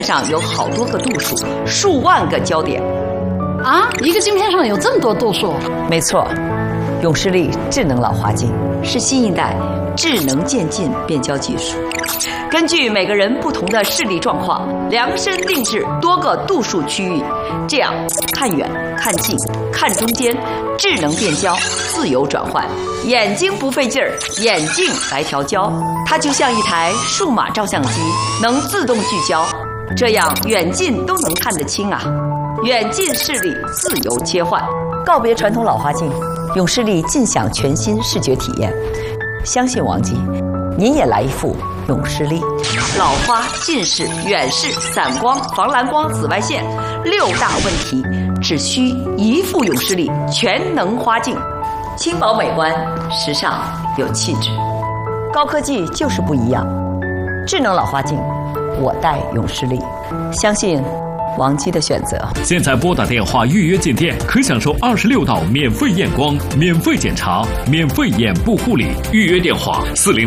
上有好多个度数，数万个焦点。 啊，一个镜片上有这么多度数？ 没错，永视力智能老花镜是新一代智能渐进变焦技术，根据每个人不同的视力状况，量身定制多个度数区域，这样看远、看近、看中间，智能变焦，自由转换，眼睛不费劲儿，眼镜来调焦，它就像一台数码照相机，能自动聚焦，这样远近都能看得清啊。远近视力自由切换，告别传统老花镜，永视力尽享全新视觉体验。相信王姬，您也来一副永视力。老花、近视、远视、散光、防蓝光、紫外线6大问题，只需一副永视力全能花镜，轻薄美观，时尚有气质。高科技就是不一样，智能老花镜，我戴永视力，相信王姬的选择。 现在拨打电话预约进店，可享受26道免费验光、免费检查、免费眼部护理。预约电话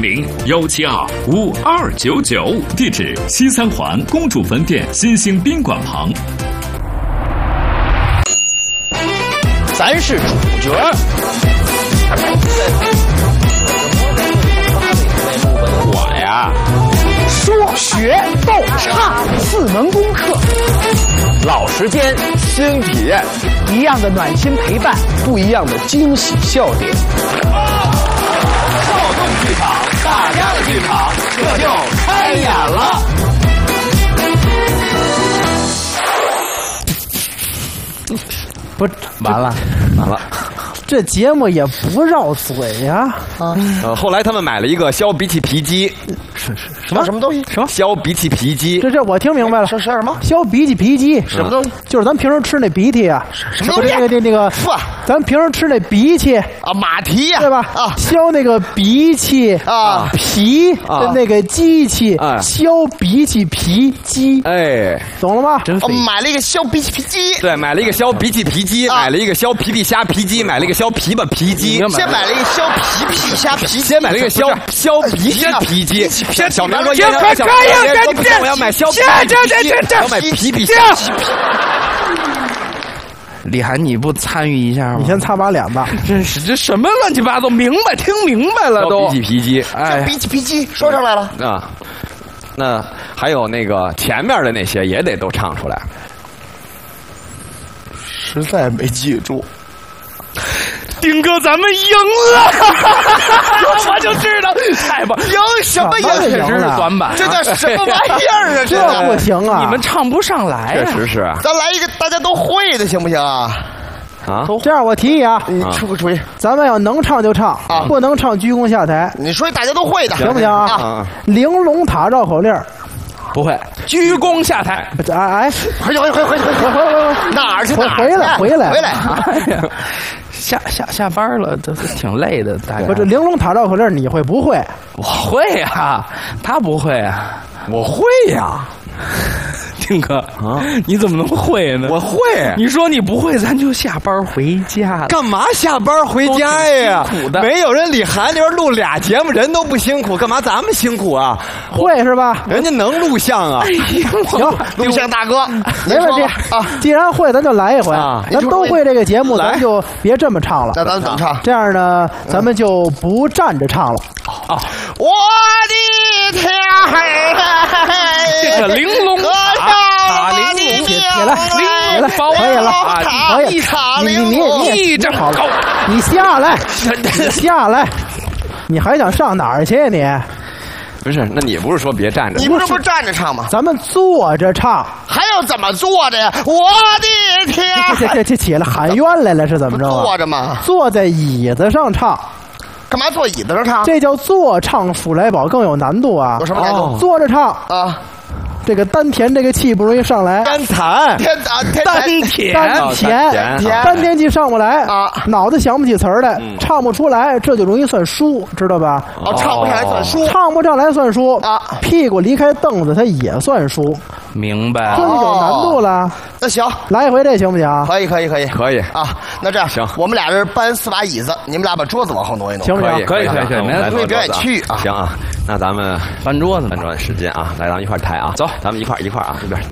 400-172-5299，地址西三环公主坟店新兴宾馆旁。 咱是主角。我呀，说学逗唱4门功课，老时间新体验，一样的暖心陪伴，不一样的惊喜笑点。少动剧场，大家的剧场，这就开演了。 不，完了。这节目也不绕嘴呀！ 后来他们买了一个削鼻涕皮机， 什么东西？什么削鼻涕皮机？ 这我听明白了， 是什么？ 削鼻涕皮机？ 什么东西？ 就是咱平时吃那鼻涕啊， 什么东西？ 那个，咱平时吃那鼻涕啊，马蹄呀， 对吧？啊，削那个鼻涕啊皮的那个机器，削鼻涕皮机， 哎， 懂了吗？ 买了一个削鼻涕皮机， 对，买了一个削鼻涕皮机，买了一个削皮皮虾皮机，买了一个削琵琶皮机， 先买了一个削皮皮虾皮， 先买了一个削鼻涕皮机。小明说：“ 可以了，赶紧我要买削皮皮，我要买皮皮虾。” 李涵，你不参与一下吗？ 你先擦把脸吧。 真是这什么乱七八糟，听明白了都。 鼻涕皮机， 哎，鼻涕皮机说上来了啊。那还有那个前面的那些也得都唱出来。 实在没记住。 丁哥，咱们赢了！我就知道，太棒！ 赢什么赢？ 确实是短板， 这叫什么玩意儿啊？ 这不行啊！ 你们唱不上来确实是。 咱来一个大家都会的，行不行啊？ 啊， 这样我提议啊， 你出个主意， 咱们要能唱就唱，不能唱鞠躬下台。 你说大家都会的， 行不行啊？玲珑塔绕口令。 不会，鞠躬下台。 哎， 回哪儿去？ 回来！ 哎呀，下班了，都挺累的。大概不，这玲珑塔绕口令你会不会？ 我会呀，他不会啊， 我会呀。 丁哥啊，你怎么能会呢？ 我会。 你说你不会，咱就下班回家了。 干嘛下班回家呀？ 辛苦的， 没有人李涵那边录俩节目，人都不辛苦，干嘛咱们辛苦啊？ 会是吧？ 人家能录像啊。 行， 录像大哥， 没问题啊。既然会，咱就来一回。咱都会这个节目，咱就别这么唱了。 那咱怎么唱？ 这样呢，咱们就不站着唱了。 啊！我的天这个玲珑塔玲珑， 起来，可以了啊！可以，你正好了，你下来，你还想上哪儿去？你不是？那你不是说别站着？ 你不是站着唱吗？ 咱们坐着唱， 还要怎么坐着呀？我的天！ 这起来喊冤来了是怎么着？ 坐着吗？ 坐在椅子上唱。 干嘛坐椅子上唱？ 这叫坐唱数来宝，更有难度啊！ 有什么难度？ 坐着唱啊， 这个丹田这个气不容易上来。 丹田气上不来啊，脑子想不起词儿来，唱不出来，这就容易算输，知道吧？ 唱不上来算输， 唱不上来算输啊！屁股离开凳子，它也算输。 明白， 这就有难度了。 那行， 来一回这行不行？ 可以啊！ 那这样行， 我们俩人搬4把椅子，你们俩把桌子往后挪一挪， 行不行？ 可以， 没表演区啊！ 行啊，那咱们搬桌子时间啊，来，咱们一块抬啊， 走， 咱们一块啊，这边。